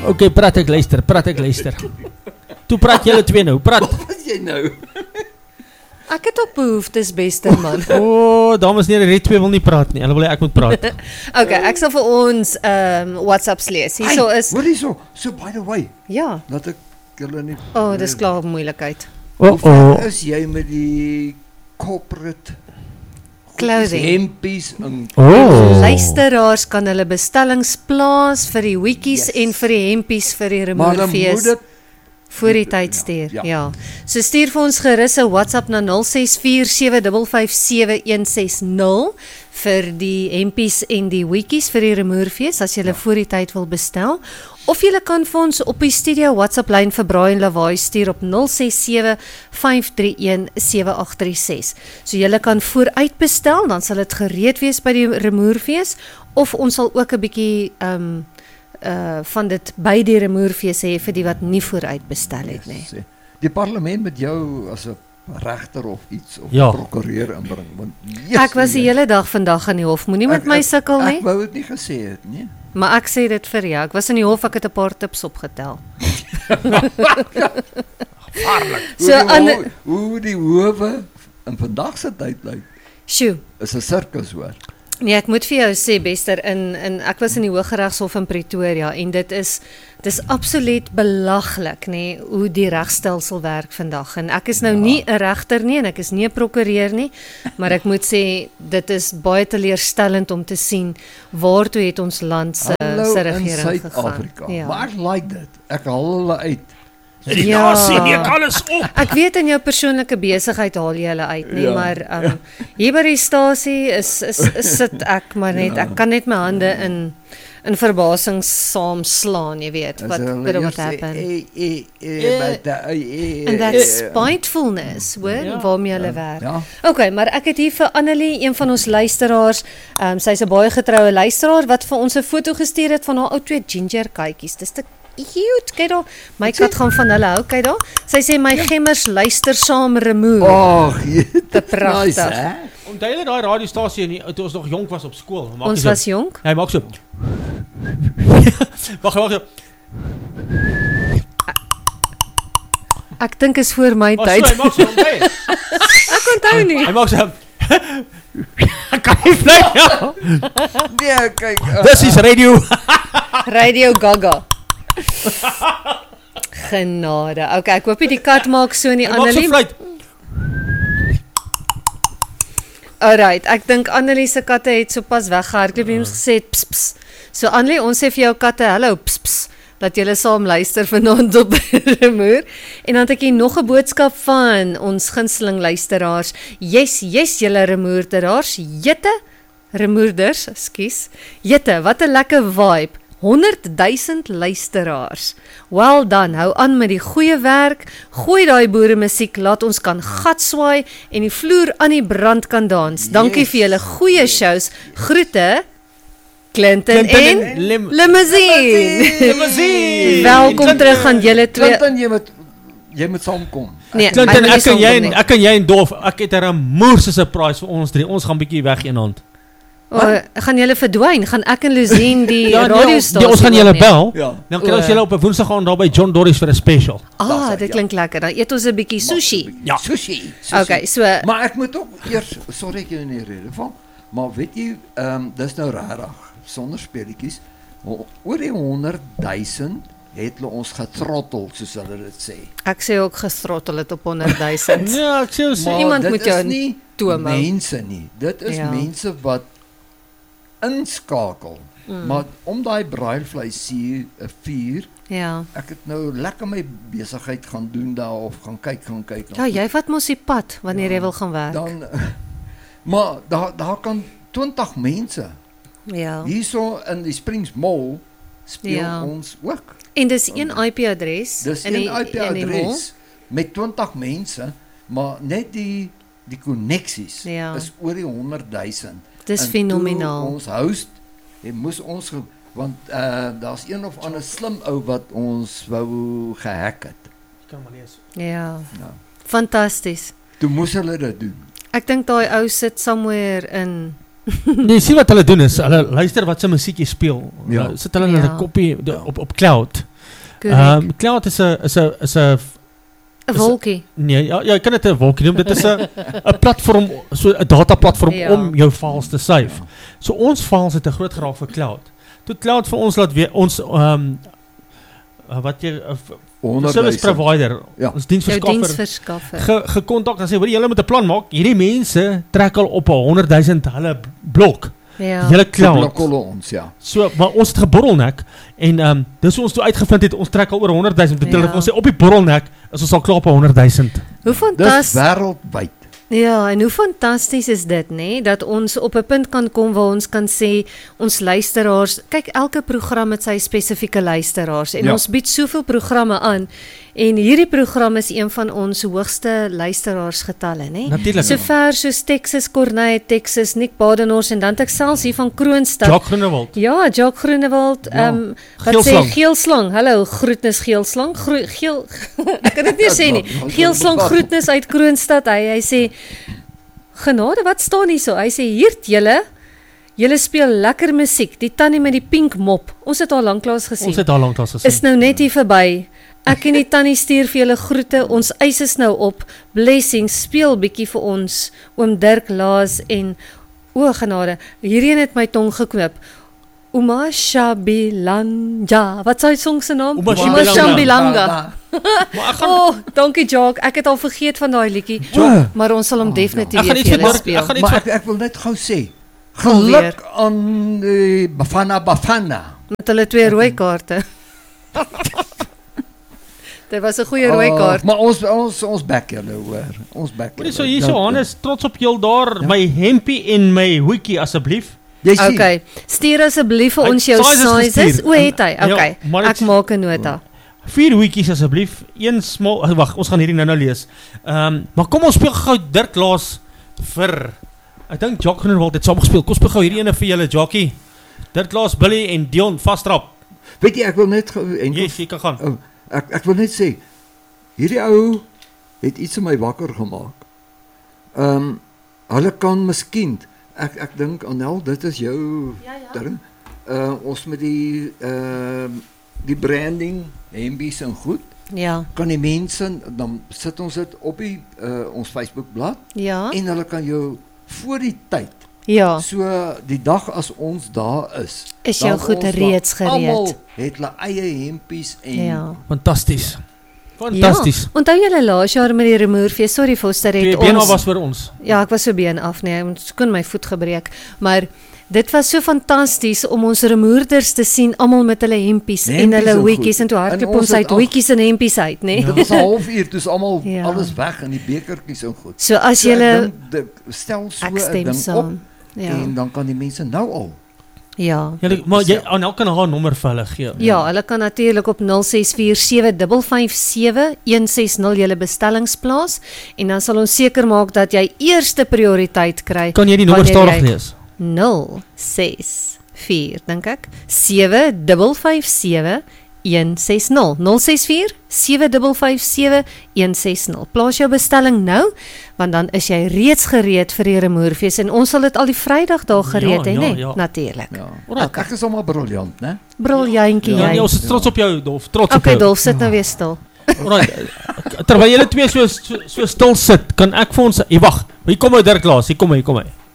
Okay, praat ek luister. Toe praat julle twee nou, praat. Wat is jy nou? Ek het ook behoeftes, beste man. Dames en heren, die twee wil nie praat nie. Hulle wil ek moet praat. Okay, ek sal vir ons WhatsApps lees. Hierso is Hoor hierso. So by the way, ja. dat ek julle nie. Dis klaar moeilikheid. Hoe ver is jy met die corporate clothing hempies en luisteraars kan hulle bestellings plaas vir die wikkies en vir die hempies vir die remoerfees voor die tyd stuur. Ja. So stuur vir ons gerus 'n WhatsApp na 0647557160 vir die hempies en die wikkies vir die remoerfees as jy voor die tyd wil bestel. Of jy kan vir ons op die studio WhatsApp lyn vir Braai en Lawaai stuur op 0675317836. So jy kan vooruit bestel, dan sal dit gereed wees by die remoerfees, of ons sal ook 'n bietjie van dit by die remoerfees hê vir die wat nie vooruit bestel het nie. Die parlement met jou as 'n regter of iets of prokureur inbring, want ek was die hele dag vandag in die hof, moenie met my sukkel nie. Ek wou dit nie gesê het nie. Maar ek sê dit vir jou, ek was in die hof, ek het 'n paar tips opgetel. Gevaarlik. Hoe die howe in vandag se tyd lyk. Sjoe. Is 'n sirkus hoor. Nee, ek moet vir jou sê, Bester, ek was in die Hooggeregshof in Pretoria en dit is absoluut belaglik, nê, hoe die regstelsel werk vandag. En ek is nou nie 'n regter nie en ek is nie 'n prokureur nie, maar ek moet sê dit is baie teleurstellend om te sien waartoe het ons land se regering gegaan. Ja. Maar ek like dit. Ek haal hulle uit. Ja, sien jy alles op. Ek weet in jou persoonlike besigheid haal jy hulle uit, nie, maar hier by die stasie sit ek maar net, ek kan net my hande in verbasing saam slaan, jy weet, what happened. And that spitefulness, hoor, waarmee hulle werk. Okay, maar ek het hier vir Annelie, een van ons luisteraars, sy's 'n baie getroue luisteraar, wat vir ons 'n foto gestuur het van haar ou twee ginger katjies. Dis te cute, kyk daar. My kat gaan van hulle hou, kyk daar. Sy sê my gemmers luister saam remoer. Te pragtig. Nice, onthou jy daai radiostasie toe ons nog jonk was op skool? Ons was jonk? Hy maak so. Wag. Ek dink is voor my tyd. Hy maak so, onthou. Ek onthou nie. Hy maak so. Kan jy vlei? Nee, kyk. Dis is radio. Radio Gaga. Genade. Okay, ek hoop die kat maak so nie, Annelie. Alright, ek dink Annelie se katte het sopas weggehardloop en ons gesê ps ps. So Annelie, ons sê vir jou katte hallo ps ps, dat julle saam luister vanaand op Remoer. En dan het ek hier nog 'n boodskap van ons gunsteling luisteraars. Yes, julle remoerderaars. Remoerders, ekskuus. Wat 'n lekker vibe. 100,000 luisteraars. Well done, hou aan met die goeie werk, gooi daai boere musiek, laat ons kan gatswaai en die vloer aan die brand kan dans. Dankie vir julle goeie shows. Groete, Clinton en Limousine. Welkom terug aan julle twee. Clinton, jy moet saamkom. Nee, Clinton, ek en jy en Dolf, ek het 'n remoerse surprise vir ons drie. Ons gaan bietjie weg eendag. Gaan julle verdwyn? Gaan ek en Luzien die radiostasie? Ons gaan julle bel. Dan kry ons julle op 'n Woensdag aan daar by John Doris vir 'n special. Dit klink lekker. Dan eet ons 'n bietjie sushi. Ja, sushi. Okay, so maar ek moet ook eers, sorry ek jou nie rede van, maar weet jy, dis nou regtig sonder speletjies. Oor die 100,000 het hulle ons getrottel, soos hulle dit sê. Ek sê ook getrottel het op 100,000. Ja, ek sê so iemand moet jou nie mense nie. Dit is mense wat inskakel. Maar om daai braaivleis vier, ek het nou lekker my besigheid gaan doen daar of gaan kyk. Ja, jy vat mos die pad wanneer jy wil gaan werk. Dan, maar daar kan 20 mense. Ja. Hierso in die Springs Mall speel ons ook. En dis een IP-adres. Dis een IP-adres met 20 mense, maar net die koneksies is oor die 100,000. Dis fenomenaal. Ons host, moes ons, want daar's een of ander slim ou wat ons wou gehack het. Kan maar lees. Ja. Fantasties. Toe moes hulle dit doen. Ek dink daai ou sit somewhere in Nee, sien wat hulle doen is, hulle luister wat se musiekie speel. Sit hulle in 'n koppie op cloud. Korrek. Cloud is 'n 'n wolkie. nee, ja, jy kan dit 'n wolkie noem. Dit is 'n platform, so 'n data platform Ja. om jou files te save. So ons files het 'n groot geraak vir Cloud. Toe Cloud vir ons laat weer ons wat jy service 100.000. provider, Ja. ons Jou diensverskaffer diensverskaffer. gekontak en sê, hoor, julle moet 'n plan maak. Hierdie mense trek al op 100.000 hulle blok. Ja. Julle Dit Cloud. blokkolle ons, ja. So, maar ons het geborrelnek en dis hoe ons toe uitgevind het, ons trek al oor 100.000. Dit Ja. ons sê op die borrelnek is ons al klaar op 100.000. Hoe Dis fantasties. wêreldwyd. Ja, en hoe fantasties is dit, nê, dat ons op 'n punt kan kom waar ons kan sê ons luisteraars, kyk, elke program het sy spesifieke luisteraars en Ja. ons bied soveel programme aan en hierdie program is een van ons hoogste luisteraarsgetalle, nê. Natuurlik. Sover soos Texas, Corneille, Texas, Nick Badenhorst en dan het ek selfs hier van Kroonstad. Jacques Groenewald. Ja, Jacques Groenewald, Ja. wat Geelslang. sê Geelslang. Hallo, groetnis Geelslang. Geel ek kan dit nie sê nie. Geelslang groetnis uit Kroonstad. Hy sê genade, wat staan hier so? Hy sê hier julle speel lekker musiek. Die tannie met die pink mop. Ons het al lanklaas gesien. Ons het daar lanklaas gesien. Is nou net hier verby. Ek en die tannie stuur vir julle groete. Ons eis is nou op. Blessings, speel bietjie vir ons. Oom Dirk Laas en o genade, hierheen het my tong geknip. Uma Shabilanja. Wat is hy song se naam? Uma Shabilanga. Shabilanga. Maar ek gaan Oh, dankie Jacques. Ek het al vergeet van daai liedjie. Ja. Maar ons sal hom definitief Ek gaan weer iets vir vir julle Dirk, speel. ek gaan iets Maar vir ek wil net gou sê, Alweer. geluk aan die Bafana. Met hulle 2 rooi kaarte. Dit was 'n goeie rooi kaart. Maar ons back julle hoor. Ons back. Hoorie, so hier so Hannes, trots op jou daar, my hempie en my hoedjie asseblief. Jy sien. Okay, stuur asseblief vir Hy ons jou sizes sizes. gestuur. O, het hy? Ja, Okay. maar Ek dit- maak 'n nota. 4 hoedjies asseblief. Een smal, wag, ons gaan hierdie nou lees. Maar kom ons speel gou Dirk Laas vir ek dink Jacques Groenewald het saam gespeel. Kom speel gou hierdie ene vir julle Jackie. Dirk Laas, Billy en Dion vastrap. Weet jy, ek wil net en Yes, jy kan gaan. ek wil net sê hierdie ou het iets in my wakker gemaak. Hulle kan miskien ek dink Anel, dit is jou ding. Ons met die branding, hembies en goed. Ja. Kan die mense dan sit ons dit op die ons Facebookblad Ja. en hulle kan jou voor die tyd. Ja. So die dag as ons daar Is dan jou goed ons daar reeds gereed. Almal het hulle eie hempies en Ja. Fantasties. Fantasties. Ja. Onthou julle laas jaar met die remoerfees, sorry Foster, het Die been ons was vir ons. Ja, ek was so been af, nee, ons kon my voet gebreek, maar dit was so fantasties om ons remoerders te sien almal met hulle hempies en Hempies hulle en hoedjies goed. en toe En hardloop ons ons het uit al- hoedjies en hempies uit, nê? Dit was 'n halfuur, dis almal Ja. alles weg in die bekertjies en goed. So as So ek julle dink stel so ek 'n stem ding op saam. Ja. en dan kan die mense nou al. Ja. Julle maar jy Anel kan haar nommer vir hulle gee. Ja, hulle kan natuurlik op 0647557160 julle bestellings plaas en dan sal ons seker maak dat jy eerste prioriteit kry. Kan jy die nommer wanneer stadig jy- lees? 064 dink ek 7557 160 064 7557 160. Plaas jou bestelling nou want dan is jy reeds gereed vir die remoerfees en ons sal dit al die Vrydag daar gereed hê, nê? ja. Natuurlik. Ja. Alright. Ek is almal briljant, né? Briljantjie Ja, nee, jy. ons is trots op jou, Dolf. Trots op Okay, jou. Dolf, sit nou weer stil. Alright. Terwyl julle twee so stil sit, kan ek vir ons wag. Hier kom hy Dirk Laas. Hier kom hy.